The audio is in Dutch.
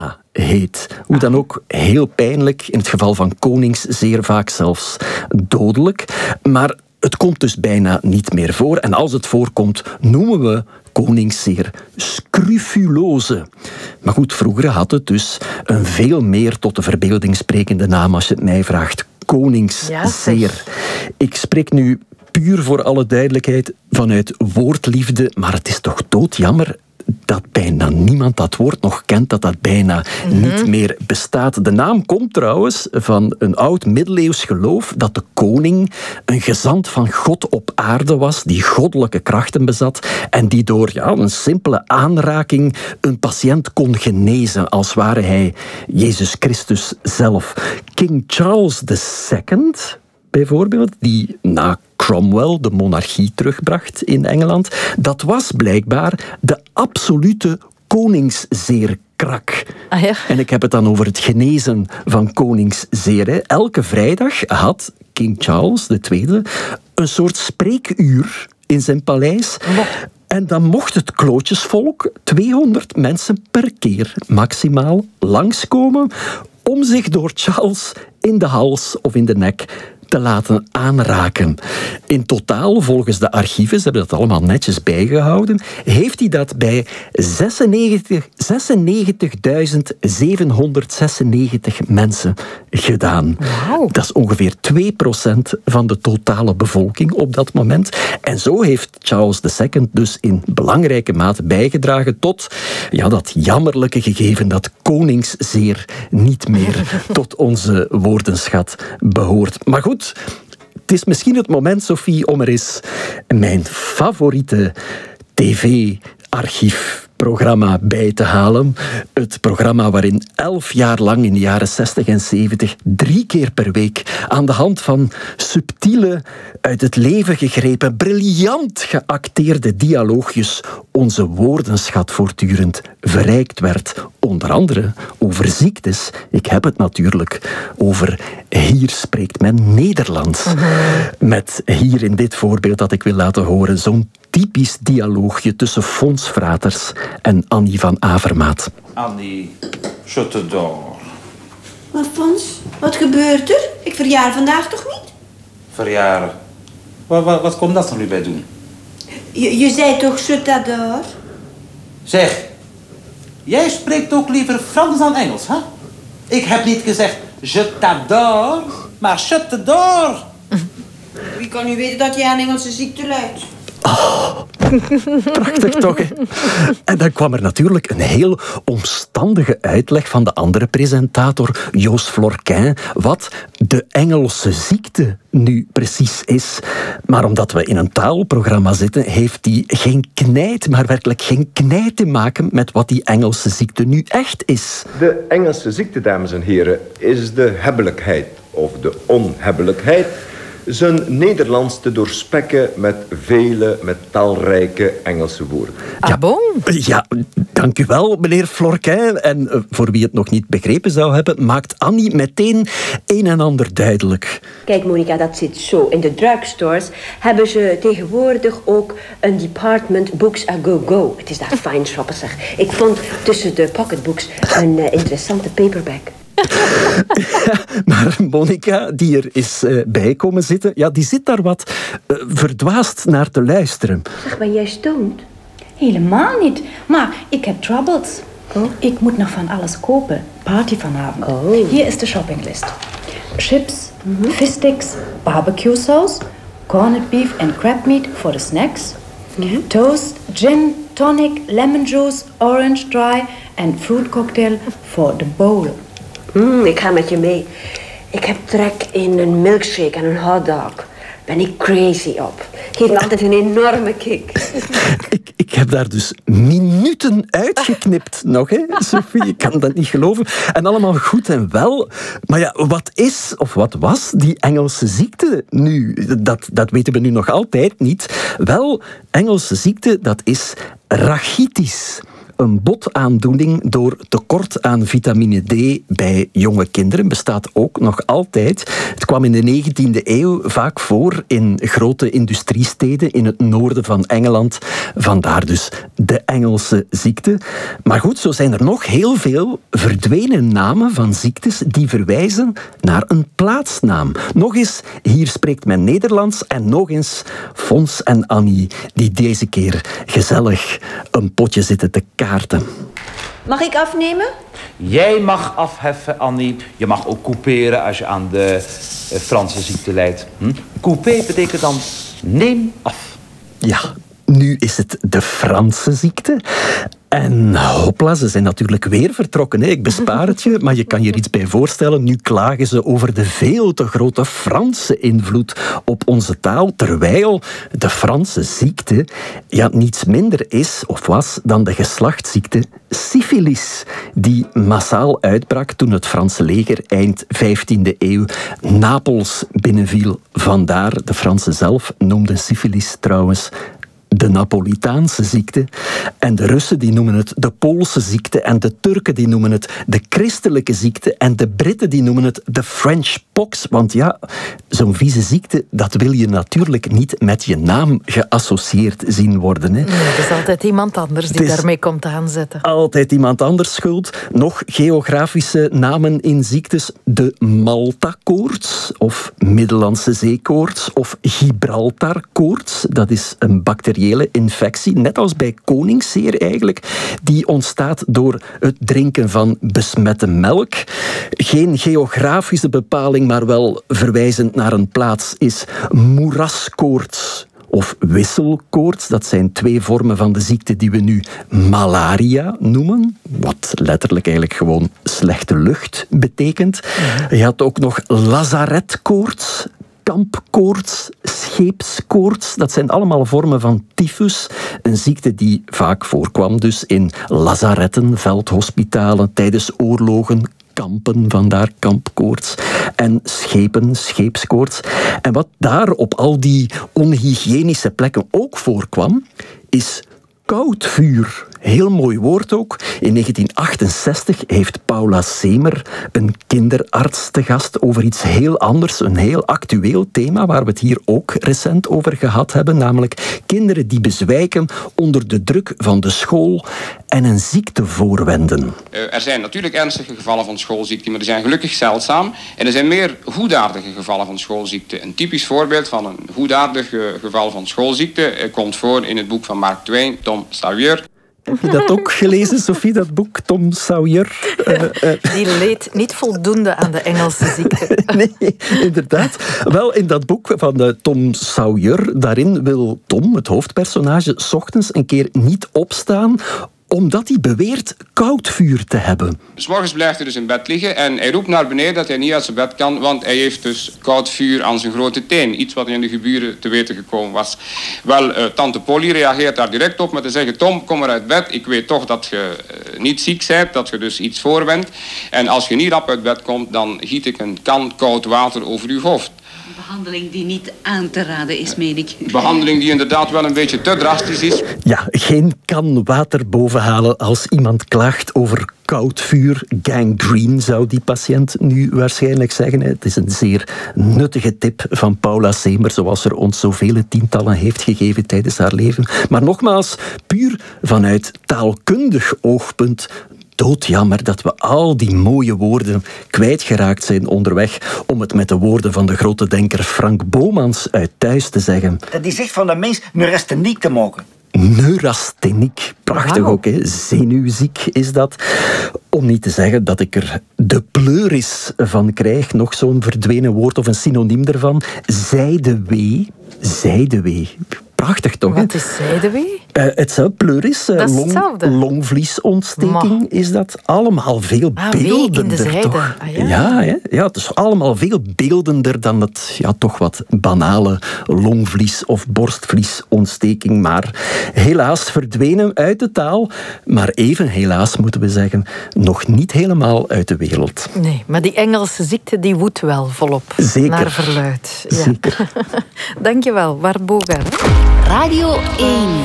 heet. Hoe dan ook, heel pijnlijk, in het geval van koningszeer vaak zelfs dodelijk. Maar het komt dus bijna niet meer voor. En als het voorkomt, noemen we koningszeer scrufulose. Maar goed, vroeger had het dus een veel meer tot de verbeelding sprekende naam, als je het mij vraagt. Koningszeer. Ik spreek nu puur voor alle duidelijkheid vanuit woordliefde, maar het is toch doodjammer dat bijna niemand dat woord nog kent, dat bijna niet meer bestaat. De naam komt trouwens van een oud middeleeuws geloof dat de koning een gezant van God op aarde was, die goddelijke krachten bezat en die door een simpele aanraking een patiënt kon genezen, als ware hij Jezus Christus zelf. King Charles II, bijvoorbeeld, die na Cromwell de monarchie terugbracht in Engeland, dat was blijkbaar de absolute koningszeerkrak. Ah, ja. En ik heb het dan over het genezen van koningszeer. Elke vrijdag had King Charles II een soort spreekuur in zijn paleis. En dan mocht het klootjesvolk 200 mensen per keer maximaal langskomen om zich door Charles in de hals of in de nek te laten aanraken. In totaal, volgens de archieven, ze hebben dat allemaal netjes bijgehouden, heeft hij dat bij 96.796 mensen gedaan. Wow. Dat is ongeveer 2% van de totale bevolking op dat moment. En zo heeft Charles II dus in belangrijke mate bijgedragen tot dat jammerlijke gegeven dat koningszeer niet meer tot onze woordenschat behoort. Maar goed, het is misschien het moment, Sophie, om er eens mijn favoriete tv-archiefprogramma bij te halen. Het programma waarin 11 jaar lang in de jaren 60 en 70 3 keer per week aan de hand van subtiele, uit het leven gegrepen, briljant geacteerde dialoogjes onze woordenschat voortdurend verrijkt werd. Onder andere over ziektes. Ik heb het natuurlijk over Hier spreekt men Nederlands. Met hier in dit voorbeeld dat ik wil laten horen zo'n typisch dialoogje tussen Fons Fraters en Annie van Avermaat. Annie, je t'adore. Maar Fons, wat gebeurt er? Ik verjaar vandaag toch niet? Verjaren. Wat komt dat er nu bij doen? Je zei toch je t'adore? Zeg, jij spreekt ook liever Frans dan Engels, hè? Ik heb niet gezegd je t'adore, maar je t'adore. Wie kan nu weten dat jij aan Engelse ziekte lijdt? Prachtig toch, hè? En dan kwam er natuurlijk een heel omstandige uitleg van de andere presentator, Joost Florquin, wat de Engelse ziekte nu precies is. Maar omdat we in een taalprogramma zitten, heeft die geen knijt, maar werkelijk geen knijt te maken met wat die Engelse ziekte nu echt is. De Engelse ziekte, dames en heren, is de hebbelijkheid of de onhebbelijkheid zijn Nederlands te doorspekken met talrijke Engelse woorden. Ah, bon? Ja, dank u wel, meneer Florquin. En voor wie het nog niet begrepen zou hebben, maakt Annie meteen een en ander duidelijk. Kijk, Monica, dat zit zo. In de drugstores hebben ze tegenwoordig ook een department books a go-go. Het is daar fijn shoppen, zeg. Ik vond tussen de pocketbooks een interessante paperback. Maar Monica, die er is bij komen zitten, die zit daar wat verdwaasd naar te luisteren. Zeg, ben jij stoned? Helemaal niet. Maar ik heb troubles. Oh. Ik moet nog van alles kopen. Party vanavond. Oh. Hier is de shoppinglist. Chips, fishsticks, barbecue sauce, corned beef en crab meat voor de snacks. Toast, gin, tonic, lemon juice, orange dry en fruit cocktail voor de bowl. Ik ga met je mee. Ik heb trek in een milkshake en een hotdog. Ben ik crazy op. Geeft me altijd een enorme kick. Ik heb daar dus minuten uitgeknipt nog, hè, Sophie. Ik kan dat niet geloven. En allemaal goed en wel. Maar ja, wat is of wat was die Engelse ziekte nu? Dat weten we nu nog altijd niet. Wel, Engelse ziekte, dat is rachitis. een botaandoening door tekort aan vitamine D bij jonge kinderen. Bestaat ook nog altijd. Het kwam in de 19e eeuw vaak voor in grote industriesteden in het noorden van Engeland. Vandaar dus de Engelse ziekte. Maar goed, zo zijn er nog heel veel verdwenen namen van ziektes die verwijzen naar een plaatsnaam. Nog eens, hier spreekt men Nederlands en nog eens Fons en Annie, die deze keer gezellig een potje zitten te kaarten. Mag ik afnemen? Jij mag afheffen, Annie. Je mag ook couperen als je aan de Franse ziekte lijdt. Couper betekent dan neem af. Ja, nu is het de Franse ziekte. En hopla, ze zijn natuurlijk weer vertrokken. Hè. Ik bespaar het je, maar je kan je er iets bij voorstellen. Nu klagen ze over de veel te grote Franse invloed op onze taal, terwijl de Franse ziekte niets minder is of was dan de geslachtsziekte syfilis, die massaal uitbrak toen het Franse leger eind 15e eeuw Napels binnenviel. Vandaar, de Fransen zelf noemden syfilis trouwens de Napolitaanse ziekte. En de Russen die noemen het de Poolse ziekte. En de Turken die noemen het de christelijke ziekte. En de Britten die noemen het de French pox. Want ja, zo'n vieze ziekte, dat wil je natuurlijk niet met je naam geassocieerd zien worden. Hè. Nee, het is altijd iemand anders die daarmee komt aanzetten. Altijd iemand anders schuld. Nog geografische namen in ziektes. De Malta-koorts of Middellandse zeekoorts of Gibraltar-koorts. Dat is een bacteriële infectie, net als bij koningszeer eigenlijk. Die ontstaat door het drinken van besmette melk. Geen geografische bepaling, maar wel verwijzend naar een plaats, is moeraskoorts of wisselkoorts. Dat zijn twee vormen van de ziekte die we nu malaria noemen. Wat letterlijk eigenlijk gewoon slechte lucht betekent. Je had ook nog lazaretkoorts, kampkoorts, scheepskoorts. Dat zijn allemaal vormen van tyfus. Een ziekte die vaak voorkwam dus in lazaretten, veldhospitalen, tijdens oorlogen, kampen, vandaar kampkoorts. En schepen, scheepskoorts. En wat daar op al die onhygiënische plekken ook voorkwam, is koudvuur. Heel mooi woord ook. In 1968 heeft Paula Semer, een kinderarts, te gast over iets heel anders, een heel actueel thema waar we het hier ook recent over gehad hebben, namelijk kinderen die bezwijken onder de druk van de school en een ziekte voorwenden. Er zijn natuurlijk ernstige gevallen van schoolziekte, maar die zijn gelukkig zeldzaam. En er zijn meer goedaardige gevallen van schoolziekte. Een typisch voorbeeld van een goedaardig geval van schoolziekte komt voor in het boek van Mark Twain, Tom Sawyer. Heb je dat ook gelezen, Sophie, dat boek, Tom Sawyer? Die leed niet voldoende aan de Engelse ziekte. Nee, inderdaad. Wel, in dat boek van Tom Sawyer, daarin wil Tom, het hoofdpersonage, 's ochtends een keer niet opstaan omdat hij beweert koudvuur te hebben. 'S Morgens blijft hij dus in bed liggen en hij roept naar beneden dat hij niet uit zijn bed kan, want hij heeft dus koud vuur aan zijn grote teen. Iets wat in de geburen te weten gekomen was. Wel, tante Polly reageert daar direct op met te zeggen: Tom, kom maar uit bed. Ik weet toch dat je niet ziek bent, dat je dus iets voorwendt. En als je niet rap uit bed komt, dan giet ik een kan koud water over uw hoofd. Behandeling die niet aan te raden is, meen ik. Behandeling die inderdaad wel een beetje te drastisch is. Ja, geen kan water bovenhalen als iemand klaagt over koud vuur. Gangrene zou die patiënt nu waarschijnlijk zeggen. Het is een zeer nuttige tip van Paula Semer, zoals er ons zoveel tientallen heeft gegeven tijdens haar leven. Maar nogmaals, puur vanuit taalkundig oogpunt, doodjammer dat we al die mooie woorden kwijtgeraakt zijn onderweg, om het met de woorden van de grote denker Frank Bomans uit Thuis te zeggen. Dat die zegt van de mens neurastheniek te maken. Neurastheniek, prachtig ook, hè? Zenuwziek is dat. Om niet te zeggen dat ik er de pleuris van krijg, nog zo'n verdwenen woord of een synoniem ervan. Zijdewee. Zijdewee. Prachtig toch? Wat is zijdewee? Hetzelfde, pleuris, longvliesontsteking is dat. Allemaal veel beeldender, toch? Ah, ja. Ja, hè? Ja, het is allemaal veel beeldender dan het toch wat banale longvlies- of borstvliesontsteking. Maar helaas verdwenen uit de taal. Maar even helaas, moeten we zeggen, nog niet helemaal uit de wereld. Nee, maar die Engelse ziekte die woedt wel volop. Zeker. Naar verluidt. Ja. Zeker. Dankjewel, Bart Bogaert. Radio 1.